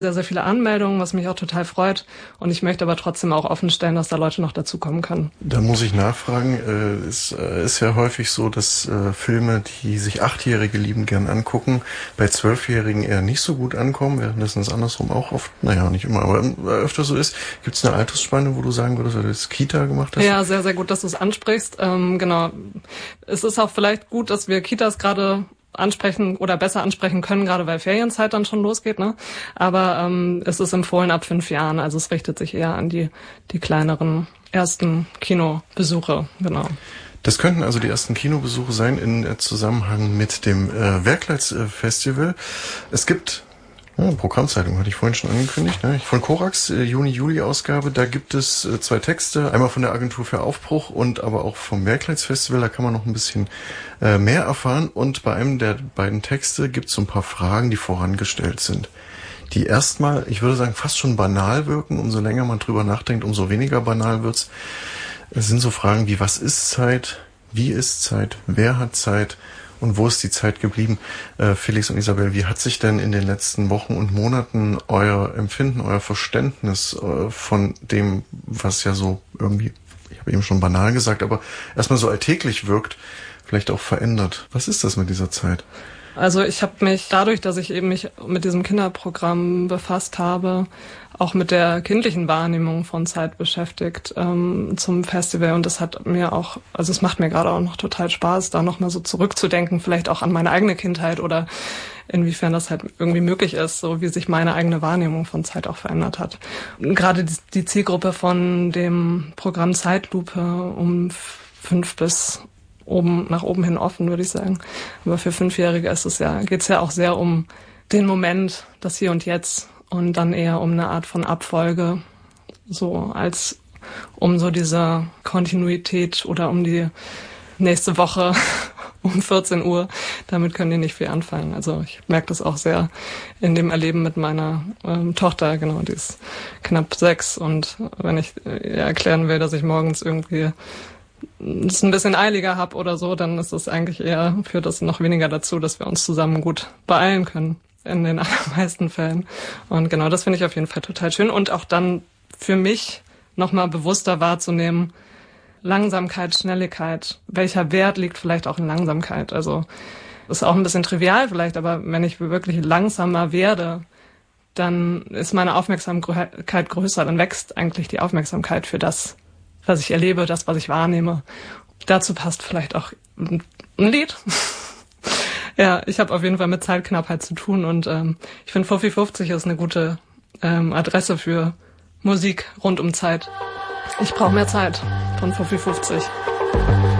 sehr, sehr viele Anmeldungen, was mich auch total freut. Und ich möchte aber trotzdem auch offen stellen, dass da Leute noch dazukommen können. Da muss ich nachfragen. Es ist ja häufig so, dass Filme, die sich 8-Jährige lieben, gern angucken, bei 12-Jährigen eher nicht so gut ankommen, währenddessen es andersrum auch oft, nicht immer, aber öfter so ist. Gibt es eine Altersspanne, wo du sagen würdest, weil du jetzt Kita gemacht hast? Ja, sehr, sehr gut, dass du es ansprichst. Genau. Es ist auch vielleicht gut, dass wir Kitas gerade ansprechen oder besser ansprechen können, gerade weil Ferienzeit dann schon losgeht, ne? Aber es ist empfohlen ab 5 Jahren, also es richtet sich eher an die kleineren ersten Kinobesuche, genau. Das könnten also die ersten Kinobesuche sein in Zusammenhang mit dem Werkleitz-Festival. Es gibt Programmzeitung hatte ich vorhin schon angekündigt, ne? Von Korax, Juni-Juli-Ausgabe, da gibt es 2 Texte, einmal von der Agentur für Aufbruch und aber auch vom Werkleitz-Festival, da kann man noch ein bisschen mehr erfahren und bei einem der beiden Texte gibt es so ein paar Fragen, die vorangestellt sind, die erstmal, ich würde sagen, fast schon banal wirken, umso länger man drüber nachdenkt, umso weniger banal wird's. Es sind so Fragen wie, was ist Zeit, wie ist Zeit, wer hat Zeit, und wo ist die Zeit geblieben? Felix und Isabel, wie hat sich denn in den letzten Wochen und Monaten euer Empfinden, euer Verständnis von dem, was ja so irgendwie, ich habe eben schon banal gesagt, aber erstmal so alltäglich wirkt, vielleicht auch verändert? Was ist das mit dieser Zeit? Also ich habe mich dadurch, dass ich eben mich mit diesem Kinderprogramm befasst habe, auch mit der kindlichen Wahrnehmung von Zeit beschäftigt zum Festival. Und das hat mir auch, also es macht mir gerade auch noch total Spaß, da nochmal so zurückzudenken, vielleicht auch an meine eigene Kindheit oder inwiefern das halt irgendwie möglich ist, so wie sich meine eigene Wahrnehmung von Zeit auch verändert hat. Und gerade die Zielgruppe von dem Programm Zeitlupe um 5 bis nach oben hin offen, würde ich sagen. Aber für 5-Jährige geht's ja auch sehr um den Moment, das Hier und Jetzt und dann eher um eine Art von Abfolge, so als um so diese Kontinuität oder um die nächste Woche um 14 Uhr. Damit können die nicht viel anfangen. Also ich merke das auch sehr in dem Erleben mit meiner Tochter, genau, die ist knapp 6 und wenn ich ihr erklären will, dass ich morgens irgendwie es ein bisschen eiliger habe oder so, dann ist es eigentlich eher, führt das noch weniger dazu, dass wir uns zusammen gut beeilen können in den allermeisten Fällen. Und genau, das finde ich auf jeden Fall total schön. Und auch dann für mich nochmal bewusster wahrzunehmen, Langsamkeit, Schnelligkeit, welcher Wert liegt vielleicht auch in Langsamkeit. Also ist auch ein bisschen trivial vielleicht, aber wenn ich wirklich langsamer werde, dann ist meine Aufmerksamkeit größer, dann wächst eigentlich die Aufmerksamkeit für das, was ich erlebe, das, was ich wahrnehme. Dazu passt vielleicht auch ein Lied. Ja, ich habe auf jeden Fall mit Zeitknappheit zu tun und ich finde Fuffi50 ist eine gute Adresse für Musik rund um Zeit. Ich brauche mehr Zeit von Fuffi50.